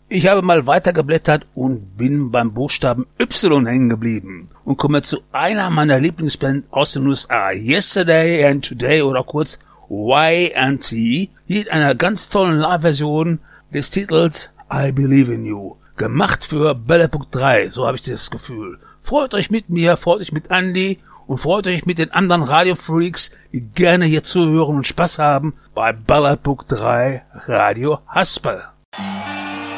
Ich habe mal weitergeblättert und bin beim Buchstaben Y hängen geblieben und komme zu einer meiner Lieblingsbands aus den USA, Yesterday and Today oder kurz Y&T, hier in einer ganz tollen Live-Version des Titels I Believe in You, gemacht für Bällapuck 3, so habe ich das Gefühl. Freut euch mit mir, freut euch mit Andy und freut euch mit den anderen Radio-Freaks, die gerne hier zuhören und Spaß haben bei Bällapuck 3 Radio Haspel.